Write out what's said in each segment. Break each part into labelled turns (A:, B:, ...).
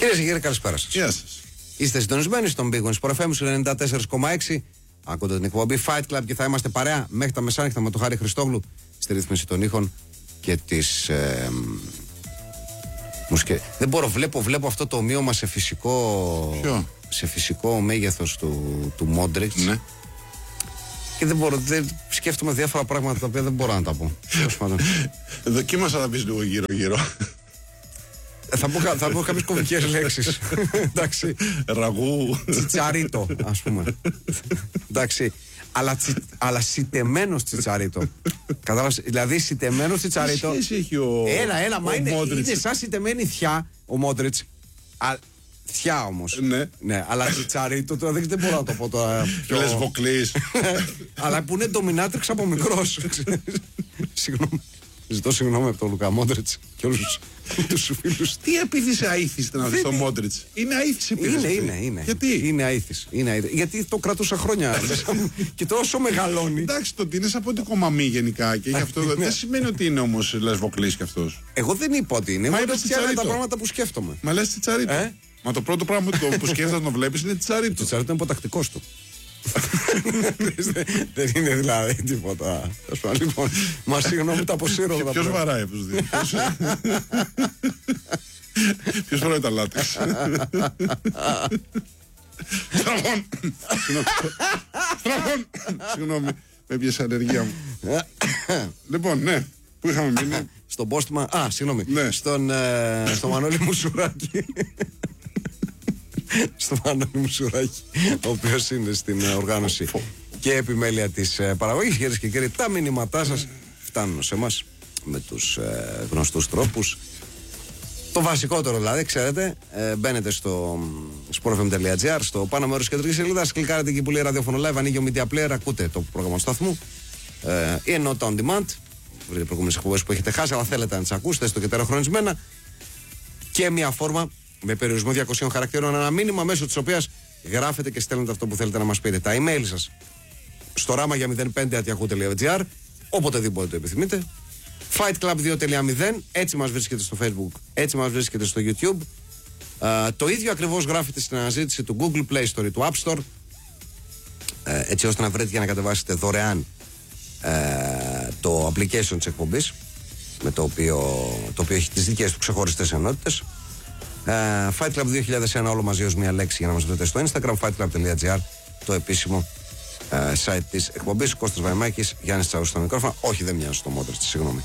A: Κυρίες και κύριοι, καλησπέρα σας.
B: Γεια σας.
A: Είστε συντονισμένοι στον Big Win Sport FM 94,6. Ακούτε την εκπομπή Fight Club και θα είμαστε παρέα μέχρι τα μεσάνυχτα με τον Χάρη Χριστόγλου στη ρύθμιση των ήχων και της μουσικής. Δεν μπορώ, βλέπω αυτό το ομοίωμα σε φυσικό.
B: Ποιο?
A: Σε φυσικό μέγεθος του Μόντριτς.
B: Ναι.
A: Και δεν σκέφτομαι διάφορα πράγματα τα οποία δεν μπορώ να τα πω.
B: Δοκίμασα να πεις λίγο γύρω-γύρω.
A: Θα πω κάποιες κομβικές λέξεις. Εντάξει.
B: Ραγού.
A: Τσιτσαρίτο, ας πούμε. Εντάξει. Αλλά σιτεμένος Τσιτσαρίτο. Κατάλαβες. Δηλαδή σιτεμένος Τσιτσαρίτο.
B: Τι σχέση έχει ο
A: Μα είναι
B: Μόντριτς?
A: σαν σιτεμένη θιά ο Μόντριτς. Θιά όμως.
B: Ναι.
A: Αλλά Τσιτσαρίτο τώρα δεν μπορώ να το πω τώρα.
B: Λες Βοκλής.
A: Αλλά που είναι dominatrix από μικρός. Συγγνώμη. Ζητώ συγγνώμη από τον Λουκά Μόντριτς και όλους τους φίλους.
B: Τι επίθεση αήθης να δεις το Μόντριτς? Είναι αήθης επίθεση.
A: Είναι.
B: Γιατί?
A: Είναι αήθης. Γιατί το κρατούσα χρόνια. Και τόσο μεγαλώνει.
B: Εντάξει, το ότι είναι σαποντικό μαμί γενικά και γι' αυτό δεν σημαίνει ότι είναι όμως λες Βοκλής κι αυτός.
A: Εγώ δεν είπα ότι είναι.
B: Μα
A: Εγώ
B: είπες
A: φτιάχνω τα
B: Τσιτσαρίτο.
A: πράγματα που σκέφτομαι.
B: Μα λες Τσιτσαρίτο. Μα το πρώτο πράγμα που σκέφτεσαι να το βλέπεις είναι Τσιτσαρίτο.
A: Τσιτσαρίτο είναι υποτακτικός του. Δεν είναι δηλαδή τίποτα. Λοιπόν, μα συγγνώμη, τα αποσύρω.
B: Ποιος βαράει από τους δύο? Ποιος φοράει τα λάτεξ? Στραβών! Συγγνώμη, με πιέσε ανεργία μου. Λοιπόν, ναι, πού είχαμε μείνει?
A: Στον πόστιμα. Συγγνώμη.
B: Ναι.
A: Στο Μανώλη Μουσουράκη. Στο Μανώλη Μουσουράκη, ο οποίος είναι στην οργάνωση και επιμέλεια της παραγωγής. Κυρίες και κύριοι, τα μηνύματά σας φτάνουν σε εμάς με τους γνωστούς τρόπους. Το βασικότερο δηλαδή, ξέρετε, μπαίνετε στο sportfm.gr, στο πάνω μέρος της κεντρικής σελίδας, κλικάρετε εκεί που λέει ραδιόφωνο live, ανοίγει ο media player, ακούτε το πρόγραμμα του σταθμού ή ενώ on demand. Βρείτε προηγούμενες εκπομπές που έχετε χάσει, αλλά θέλετε να τις ακούσετε, έστω και τεροχρονισμένα. Και μια φόρμα με περιορισμό 200 χαρακτήρων, ένα μήνυμα μέσω της οποίας γράφετε και στέλνετε αυτό που θέλετε να μας πείτε. Τα email σας στο ράμα για 05@yahoo.gr, οποτεδήποτε το επιθυμείτε. Fightclub2.0, έτσι μας βρίσκεται στο Facebook, έτσι μας βρίσκεται στο YouTube. Το ίδιο ακριβώς γράφετε στην αναζήτηση του Google Play Store ή του App Store, έτσι ώστε να βρείτε και να κατεβάσετε δωρεάν το application της εκπομπής, με το οποίο έχει τις δικές του ξεχωριστές ενότητες. Fight Club 2001 όλο μαζί ως μια λέξη για να μας βρείτε στο Instagram, fightclub.gr, το επίσημο site της εκπομπής. Κώστας Βαϊμάκης, Γιάννης Τσαούς στο μικρόφωνο. Όχι, δεν μοιάζει στο Μόντριτς, συγγνώμη.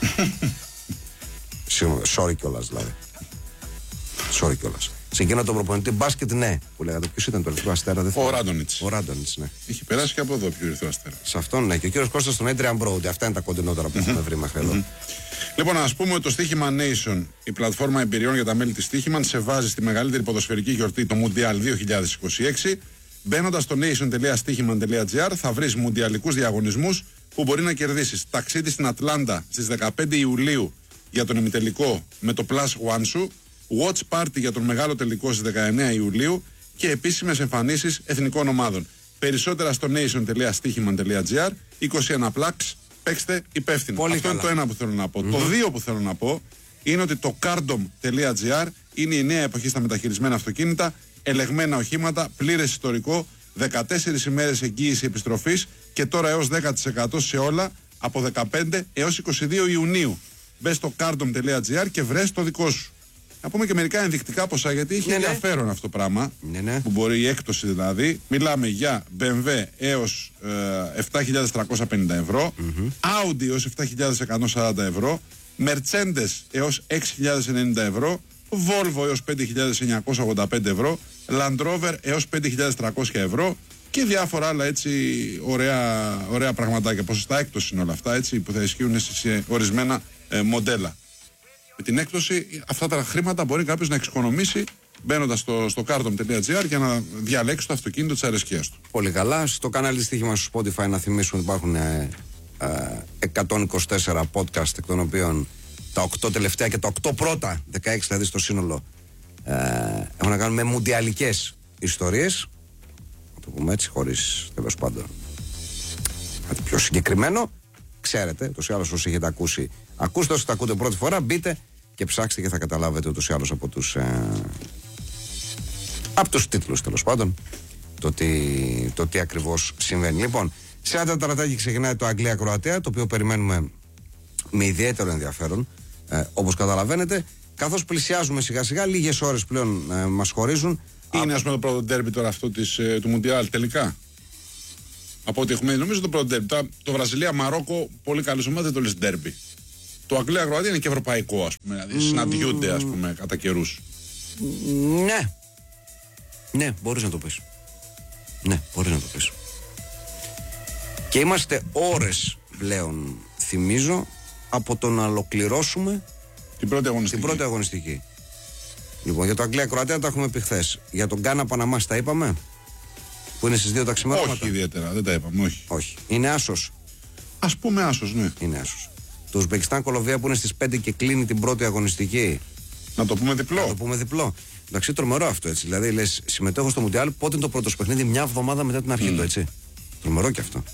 A: Sorry κιόλας δηλαδή. Sorry κιόλας. Σε εκείνο τον προπονητή μπάσκετ, ναι, που λέγατε, ποιος ήταν το Ερυθρό Αστέρα?
B: Ο Ράντονιτς.
A: Ο Ράντονιτς, ναι.
B: Είχε περάσει και από εδώ πιο Ερυθρό Αστέρα.
A: Σε αυτόν, ναι. Και ο κύριος Κώστας στον Adrian Brody. Αυτά είναι τα κοντινότερα που έχουμε βρει μέχρι εδώ.
B: Λοιπόν, να πούμε ότι το Στοίχημα Nation, η πλατφόρμα εμπειριών για τα μέλη της Στοίχημαν, σε βάζει στη μεγαλύτερη ποδοσφαιρική γιορτή, το Mundial 2026. Μπαίνοντας στο nation.stichiman.gr θα βρεις μουντιαλικούς διαγωνισμούς που μπορεί να κερδίσεις ταξίδι στην Ατλάντα στις 15 Ιουλίου για τον ημιτελικό με το Plus One σου, watch party για τον μεγάλο τελικό στις 19 Ιουλίου και επίσημες εμφανίσεις εθνικών ομάδων. Περισσότερα στο nation.stichiman.gr. 21 plugs, παίξτε υπεύθυνα.
A: Πολύ
B: Αυτό
A: καλά.
B: είναι το ένα που θέλω να πω. Το δύο που θέλω να πω είναι ότι το cardom.gr είναι η νέα εποχή στα μεταχειρισμένα αυτοκίνητα, ελεγμένα οχήματα, πλήρες ιστορικό, 14 ημέρες εγγύηση επιστροφής και τώρα έως 10% σε όλα από 15 έως 22 Ιουνίου. Μπες στο cardom.gr και βρες το δικό σου. Να πούμε και μερικά ενδεικτικά ποσά, γιατί έχει ενδιαφέρον αυτό το πράγμα, που μπορεί η έκπτωση δηλαδή. Μιλάμε για BMW έως 7.350 ευρώ, Audi έως 7.140 ευρώ, Mercedes έως 6.090 ευρώ, Volvo έως 5.985 ευρώ, Land Rover έως 5.300 ευρώ και διάφορα άλλα έτσι ωραία πραγματάκια. Ποσοστά έκπτωση είναι όλα αυτά, έτσι, που θα ισχύουν σε ορισμένα μοντέλα. Με την έκπτωση αυτά τα χρήματα μπορεί κάποιος να εξοικονομήσει μπαίνοντας στο cardom.gr για να διαλέξει το αυτοκίνητο της αρεσκίας του.
A: Πολύ καλά. Στο κανάλι της Στοίχημα στο Spotify να θυμίσουμε ότι υπάρχουν 124 podcast, εκ των οποίων τα 8 τελευταία και τα 8 πρώτα, 16 δηλαδή στο σύνολο, έχουν να κάνουν με μουντιαλικές ιστορίες. Να το πούμε έτσι, χωρίς τέλος πάντων κάτι πιο συγκεκριμένο. Ξέρετε, ούτως ή άλλως όσοι έχετε ακούσει, ακούστε, όσοι τα ακούτε πρώτη φορά, μπείτε και ψάξτε και θα καταλάβετε ούτως ή άλλως από τους Από τους τίτλους τέλος πάντων, το τι ακριβώς συμβαίνει. Λοιπόν, σε ένα τεταρτάκι ξεκινάει το Αγγλία-Κροατία, το οποίο περιμένουμε με ιδιαίτερο ενδιαφέρον, όπως καταλαβαίνετε, καθώς πλησιάζουμε σιγά σιγά, λίγες ώρες πλέον μας χωρίζουν.
B: Είναι ας πούμε το πρώτο ντέρμπι τώρα αυτό του Μουντιάλ τελικά. Από ό,τι έχουμε, νομίζω το πρώτο ντέρμπι. Το Βραζιλία-Μαρόκο, πολύ καλή ομάδα, δεν το λες ντέρμπι. Το Αγγλία-Κροατία είναι και ευρωπαϊκό, ας πούμε. Δηλαδή συναντιούνται, ας πούμε, κατά καιρούς.
A: Ναι. Ναι, μπορείς να το πεις. Ναι, μπορείς να το πεις. Και είμαστε ώρες πλέον, θυμίζω, από το να ολοκληρώσουμε
B: την πρώτη αγωνιστική.
A: Λοιπόν, για το Αγγλία-Κροατία τα έχουμε πει χθες. Για τον Γκάνα Παναμά τα είπαμε, που είναι στις 2 τα ξημερώματα.
B: Όχι ιδιαίτερα, δεν τα είπαμε, όχι.
A: Είναι άσος.
B: Ας πούμε άσος, ναι.
A: Είναι άσος. Το Ουσμπεκιστάν Κολομβία που είναι στις 5 και κλείνει την πρώτη αγωνιστική.
B: Να το πούμε διπλό.
A: Να το πούμε διπλό. Εντάξει, τρομερό αυτό, έτσι. Δηλαδή, λες, συμμετέχω στο Μουντιάλ, πότε είναι το πρώτο παιχνίδι, μια εβδομάδα μετά την αρχή του, έτσι. Τρομερό και αυτό.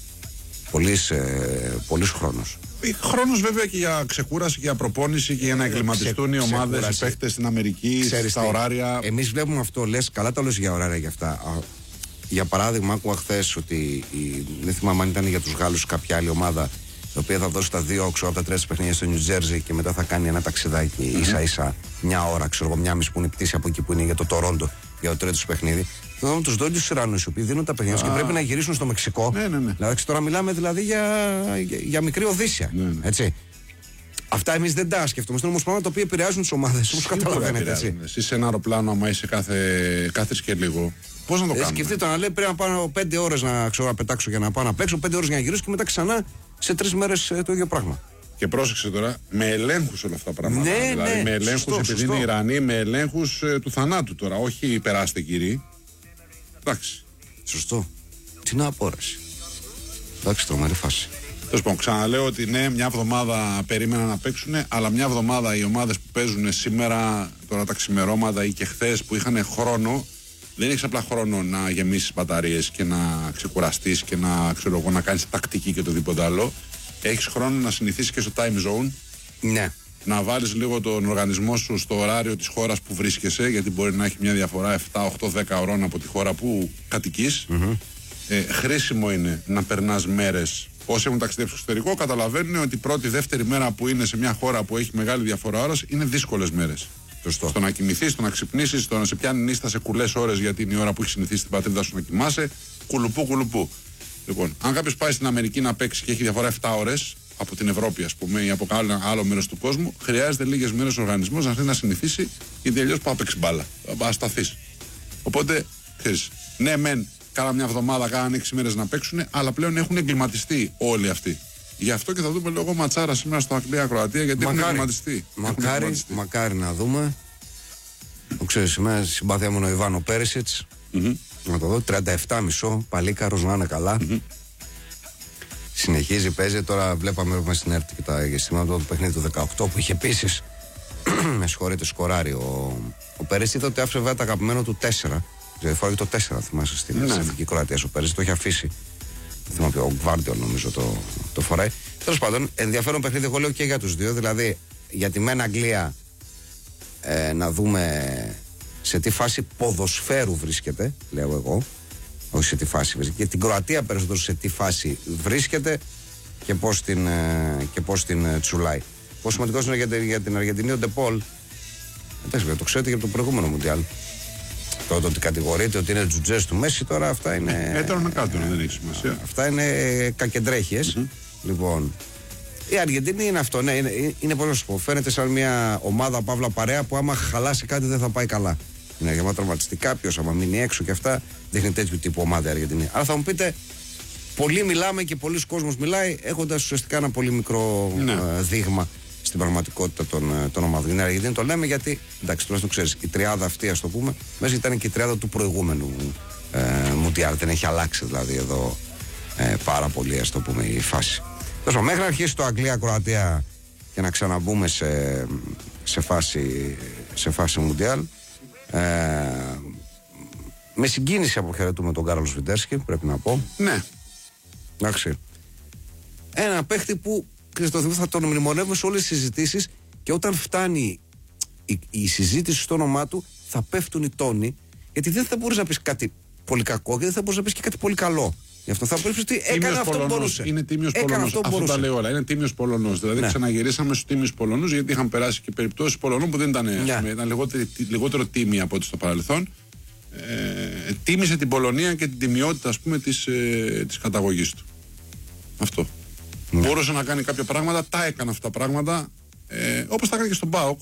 A: Πολύς χρόνος.
B: Χρόνος βέβαια και για ξεκούραση και για προπόνηση και για να εγκληματιστούν οι ομάδες, οι παίχτες στην Αμερική, στα ωράρια.
A: Εμείς βλέπουμε αυτό, λες, καλά τα λες για ωράρια για αυτά. Για παράδειγμα, άκουγα χθες ότι δεν θυμάμαι αν ήταν για τους Γάλλους κάποια άλλη ομάδα, η οποία θα δώσει τα 2 από τα 3 παιχνίδια στο Νιου Τζέρζι και μετά θα κάνει ένα ταξιδάκι ίσα-ίσα μια ώρα, ξέρω εγώ, μια μισή που είναι η πτήση από εκεί που είναι για το Τορόντο για το τρίτο παιχνίδι. Θα δούμε τους Δόλιους Ιρανούς, οι οποίοι δίνουν τα παιχνίδια και πρέπει να γυρίσουν στο Μεξικό.
B: Ναι.
A: Δηλαδή, τώρα μιλάμε δηλαδή για μικρή Οδύσσια.
B: Ναι.
A: Έτσι. Αυτά εμείς δεν τα σκεφτούμε. Είναι όμως πράγματα τα οποία επηρεάζουν τις ομάδες, όπως καταλαβαίνετε. Έτσι.
B: Εσύ σε ένα αεροπλάνο, άμα είσαι κάθε και λίγο. Πώς να το κάνουμε.
A: Σκεφτείτε να λέει πρέπει να πάω 5 ώρες να πετάξω για να πάω να παίξω, 5 ώρες για να γυρίσω και μετά ξανά σε 3 μέρες το ίδιο πράγμα.
B: Και πρόσεξε τώρα, με ελέγχους όλα αυτά τα πράγματα.
A: Ναι,
B: δηλαδή, με ελέγχους επειδή
A: σωστό.
B: είναι Ιρανοί, με ελέγχους του θανάτου τώρα. Όχι περάστε κύριοι. Εντάξει.
A: Σωστό. Τι να απόρρεση. Εντάξει, τρομερή φάση.
B: Τέλος πάντων, ξαναλέω ότι ναι, μια εβδομάδα περίμεναν να παίξουν, αλλά μια εβδομάδα οι ομάδες που παίζουν σήμερα, τώρα τα ξημερώματα ή και χθες που είχαν χρόνο, δεν έχεις απλά χρόνο να γεμίσεις μπαταρίες και να ξεκουραστείς και να κάνεις τακτική και το οτιδήποτε άλλο. Έχεις χρόνο να συνηθίσεις και στο time zone.
A: Ναι.
B: Να βάλεις λίγο τον οργανισμό σου στο ωράριο της χώρας που βρίσκεσαι, γιατί μπορεί να έχει μια διαφορά 7, 8, 10 ώρων από τη χώρα που κατοικείς. Χρήσιμο είναι να περνάς μέρες. Όσοι έχουν ταξιδέψει στο εξωτερικό καταλαβαίνουν ότι η πρώτη, δεύτερη μέρα που είναι σε μια χώρα που έχει μεγάλη διαφορά ώρας είναι δύσκολες μέρες. Στο να κοιμηθείς, στο να ξυπνήσεις, στο να σε πιάνει νύστα σε κουλές ώρες γιατί είναι η ώρα που έχει συνηθίσει στην πατρίδα σου να κοιμάσαι. Κουλουπού. Λοιπόν, αν κάποιος πάει στην Αμερική να παίξει και έχει διαφορά 7 ώρες από την Ευρώπη, ας πούμε, ή από άλλο μέρος του κόσμου, χρειάζεται λίγες μέρες ο οργανισμός να έρθει να συνηθίσει, γιατί αλλιώς πάει να παίξει μπάλα. Θα σταθείς. Οπότε, ξέρεις, ναι, μεν, κάνα μια εβδομάδα, κάναν 6 μέρες να παίξουν, αλλά πλέον έχουν εγκληματιστεί όλοι αυτοί. Γι' αυτό και θα δούμε λόγω ματσάρα σήμερα στο Αγγλία-Κροατία, γιατί έχουν εγκληματιστεί.
A: Μακάρι να δούμε. Ξέρεις, εμένα συμπαθία μου είναι ο Ιβάνο Πέρισιτς. Να το δω, 37,5, παλίκαρος, να είναι καλά. Συνεχίζει, παίζει. Τώρα βλέπαμε στην ΕΡΤ και τα γεστήματα του παιχνίδι του 18 που είχε επίσης με συγχωρείτε, σκοράρει ο Πέρες. Είδα ότι άφησε βέβαια το αγαπημένο του 4. Δηλαδή φοράει το 4, θυμάσαι, στην Εθνική Κροατία. Ο Πέρες το είχε αφήσει. Δεν θυμάμαι ποιο, ο Γκβάρντιολ νομίζω το φοράει. Τέλος πάντων, ενδιαφέρον παιχνίδι, εγώ λέω και για τους δύο. Δηλαδή, για τη μεν Αγγλία να δούμε σε τι φάση ποδοσφαίρου βρίσκεται, λέω εγώ. Όχι σε τι φάση βρίσκεται. Και την Κροατία περισσότερο σε τι φάση βρίσκεται και πώς την τσουλάει. Πόσο σημαντικό είναι για την Αργεντινή ο Ντεπόλ. Εντάξει, το ξέρετε και από το προηγούμενο Μουντιάλ. Το ότι κατηγορείται ότι είναι τζουτζές του Μέση, τώρα αυτά είναι.
B: Έτερον κάτω, δεν έχει σημασία.
A: Αυτά είναι κακεντρέχειες. Λοιπόν, η Αργεντινή είναι αυτό. Ναι, είναι πώς να σου πω. Φαίνεται σαν μια ομάδα παύλα παρέα που άμα χαλάσει κάτι δεν θα πάει καλά. Είναι γεμάτα τραυματιστικά, ποιος άμα μείνει έξω και αυτά. Δείχνει τέτοιου τύπου ομάδα η Αργεντινή. Αλλά θα μου πείτε, πολλοί μιλάμε και πολλοί κόσμος μιλάει έχοντας ουσιαστικά ένα πολύ μικρό δείγμα στην πραγματικότητα των ομάδων. Είναι Αργεντινή, το λέμε γιατί, εντάξει, τουλάχιστον ξέρεις, η τριάδα αυτή, ας το πούμε, μέσα ήταν και η τριάδα του προηγούμενου Μουντιάλ. Δεν έχει αλλάξει δηλαδή εδώ πάρα πολύ, ας το πούμε, η φάση. Τόσο, μέχρι να αρχίσει το Αγγλία-Κροατία και να ξαναμπούμε σε φάση Μουντιάλ. Με συγκίνηση αποχαιρετούμε τον Κάρλος Βιντέρσκι, πρέπει να πω.
B: Ναι.
A: Εντάξει. Ένα παίχτη που θα τον μνημονεύουμε σε όλες τις συζητήσεις και όταν φτάνει η συζήτηση στο όνομά του θα πέφτουν οι τόνοι Γιατί δεν θα μπορείς να πεις κάτι πολύ κακό και δεν θα μπορείς να πεις και κάτι πολύ καλό. Γι' αυτό θα μπορείς ότι έκανε αυτό που μπορούσε.
B: Είναι τίμιος Πολωνός. Αυτό τα λέω όλα. Είναι τίμιος Πολωνός. Δηλαδή ξαναγυρίσαμε στους τίμιους Πολωνούς, γιατί είχαν περάσει και περιπτώσεις Πολωνών που δεν ήταν, ήταν λιγότερο τίμοι από ό,τι στο παρελθόν. Τίμησε την Πολωνία και την τιμιότητα, ας πούμε, της καταγωγής του. Αυτό. Μπορούσε να κάνει κάποια πράγματα, τα έκανε αυτά τα πράγματα, όπως τα έκανε και στον ΠΑΟΚ.